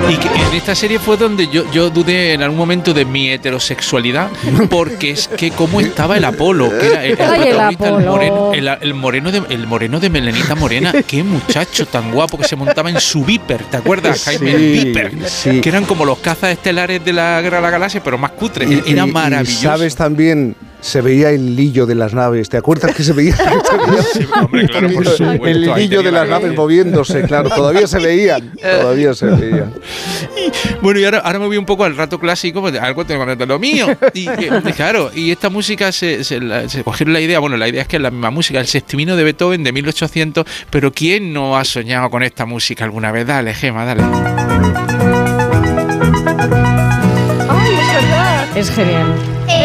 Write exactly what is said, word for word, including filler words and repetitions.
Y que en esta serie fue donde yo, yo dudé en algún momento de mi heterosexualidad, porque es que cómo estaba el Apolo, que era el, el Ay, el protagonista, el Apolo. moreno, el, el moreno de el moreno de Melenita Morena, qué muchacho tan guapo que se montaba en su Viper, ¿te acuerdas, Jaime? Sí, El Viper, sí. que eran como los cazas estelares de la Guerra de la Galaxia, pero más cutres, Y, era y- y maravilloso. sabes también, se veía el lillo de las naves. ¿Te acuerdas que se veía? Sí, hombre, claro, por supuesto, el ahí lillo tenía de la las naves gracia. moviéndose, claro. Todavía se veían. Todavía se veían. Bueno, y ahora, ahora me voy un poco al rato clásico, pues, algo tengo que contar lo mío. Y, eh, claro, y esta música se, se, la- se cogieron la idea, bueno, la idea es que es la misma música, el sextimino de Beethoven de mil ochocientos, pero ¿quién no ha soñado con esta música alguna vez? Dale, Gema, dale. Ay, es verdad. Es genial.